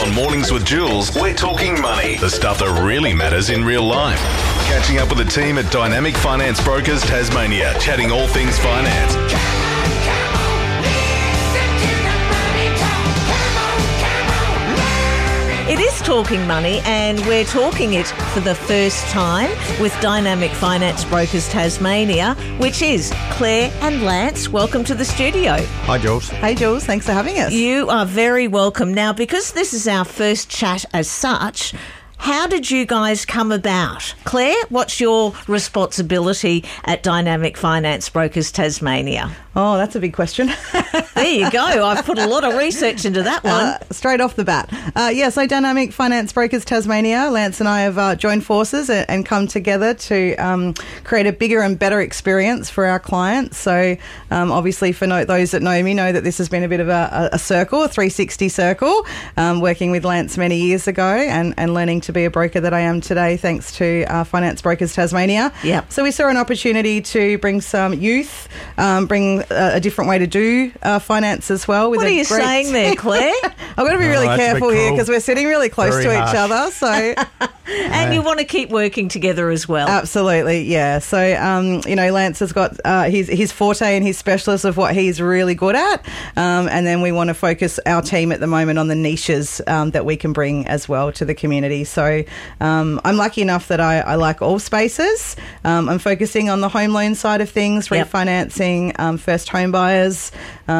On Mornings with Jules, we're talking money, the stuff that really matters in real life. Catching up with the team at Dynamic Finance Brokers Tasmania, chatting all things finance. It is Talking Money, and we're talking it for the first time with Dynamic Finance Brokers Tasmania, which is Claire and Lance. Welcome to the studio. Hi, Jules. Hey, Jules. Thanks for having us. You are very welcome. Now, because this is our first chat as such, how did you guys come about? Claire, what's your responsibility at Dynamic Finance Brokers Tasmania? Oh, that's a big question. There you go. I've put a lot of research into that one. Straight off the bat. So Dynamic Finance Brokers Tasmania, Lance and I have joined forces and come together to create a bigger and better experience for our clients. So obviously for those that know me know that this has been a bit of a circle, a 360 circle, working with Lance many years ago and learning to be a broker that I am today thanks to Finance Brokers Tasmania. Yep. So we saw an opportunity to bring some youth, bring a different way to do finance as well. What are you saying there, Claire? I've got to be really careful here because we're sitting really close to each other. So, and you want to keep working together as well. Absolutely, yeah. So, Lance has got his forte and his specialist of what he's really good at, and then we want to focus our team at the moment on the niches that we can bring as well to the community. So, I'm lucky enough that I like all spaces. I'm focusing on the home loan side of things, refinancing, first home buyers,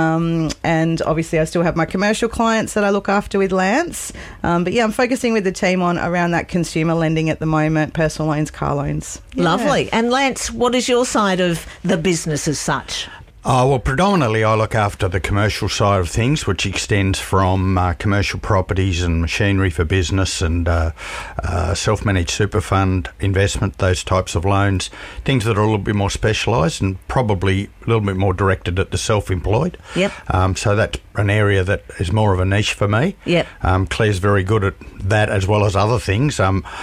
and obviously I still have my commercial clients that I look after with Lance. But I'm focusing with the team on around that consumer lending at the moment, personal loans, car loans. Yeah. Lovely. And Lance, what is your side of the business as such? Well, predominantly I look after the commercial side of things, which extends from commercial properties and machinery for business and self-managed super fund investment, those types of loans, things that are a little bit more specialised and probably a little bit more directed at the self-employed. Yep. So that's an area that is more of a niche for me. Yep. Claire's very good at that as well as other things.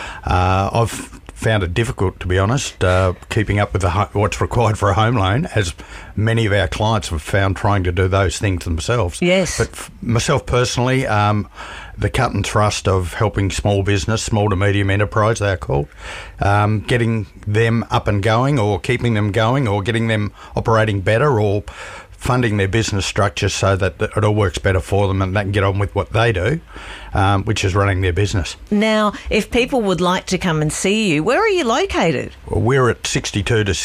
I've found it difficult, to be honest, keeping up with what's required for a home loan, as many of our clients have found trying to do those things themselves. Yes. But myself personally, the cut and thrust of helping small business, small to medium enterprise, they're called, getting them up and going or keeping them going or getting them operating better or funding their business structure so that it all works better for them and they can get on with what they do, which is running their business. Now, if people would like to come and see you, where are you located? Well, we're at 62 to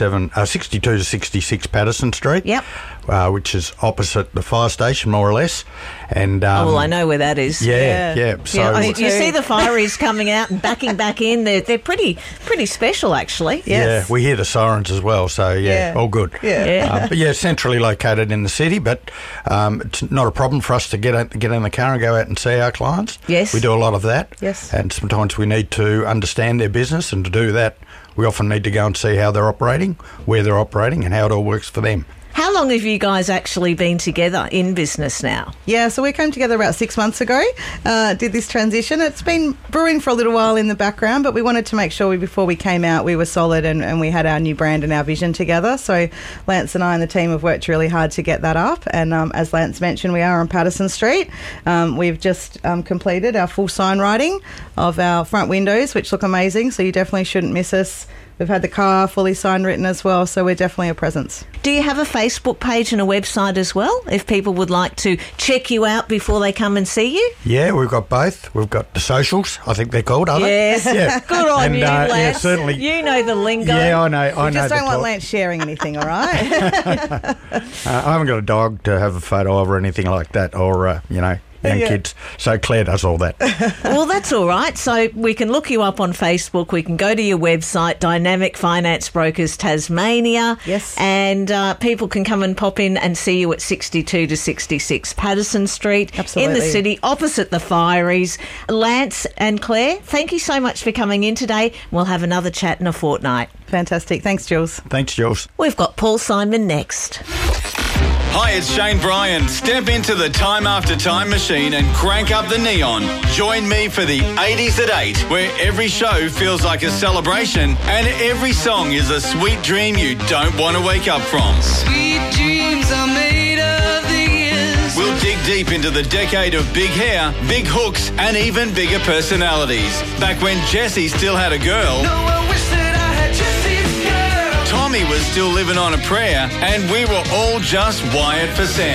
66 Patterson Street. Yep. Which is opposite the fire station, more or less. And I know where that is. Yeah. So you see the fireys coming out and backing back in. They're pretty special, actually. Yes. Yeah, we hear the sirens as well. So all good. Yeah. But centrally located in the city, but it's not a problem for us to get in the car and go out and see our clients. Yes. We do a lot of that. Yes. And sometimes we need to understand their business, and to do that, we often need to go and see how they're operating, where they're operating, and how it all works for them. How long have you guys actually been together in business now? Yeah, so we came together about 6 months ago, did this transition. It's been brewing for a little while in the background, but we wanted to make sure before we came out we were solid and we had our new brand and our vision together. So Lance and I and the team have worked really hard to get that up. And as Lance mentioned, we are on Patterson Street. We've just completed our full sign writing of our front windows, which look amazing, so you definitely shouldn't miss us. We've had the car fully sign written as well, so we're definitely a presence. Do you have a Facebook page and a website as well, if people would like to check you out before they come and see you? Yeah, we've got both. We've got the socials, I think they're called, aren't they? Yes. Yeah. Good on you, Lance. Yeah, certainly. You know the lingo. Yeah, I know. We just don't want Lance sharing anything, all right? I haven't got a dog to have a photo of or anything like that, or, young kids. So Claire does all that. Well, that's all right. So we can look you up on Facebook. We can go to your website, Dynamic Finance Brokers Tasmania. Yes. And people can come and pop in and see you at 62 to 66 Patterson Street. Absolutely. In the city, opposite the fireys. Lance and Claire, thank you so much for coming in today. We'll have another chat in a fortnight. Fantastic. Thanks, Jules. Thanks, Jules. We've got Paul Simon next. Hi, it's Shane Bryan. Step into the Time After Time machine and crank up the neon. Join me for the 80s at 8, where every show feels like a celebration and every song is a sweet dream you don't want to wake up from. Sweet dreams are made of these. We'll dig dig deep into the decade of big hair, big hooks, and even bigger personalities. Back when Jessie still had a girl, Tommy was still living on a prayer, and we were all just wired for sound.